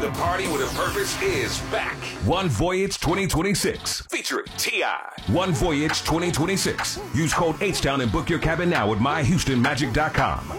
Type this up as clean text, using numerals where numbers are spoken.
The Party with a Purpose is back. One Voyage 2026 featuring T.I. One Voyage 2026. Use code H-Town and book your cabin now at myhoustonmagic.com.